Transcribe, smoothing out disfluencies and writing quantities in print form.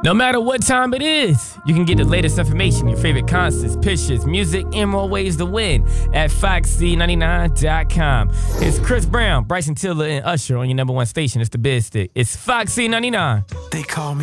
No matter what time it is, you can get the latest information, your favorite concerts, pictures, music, and more ways to win at FoxC99.com. It's Chris Brown, Bryson Tiller, and Usher on your number one station. It's the Biz Stick. It's Foxy 99. They call me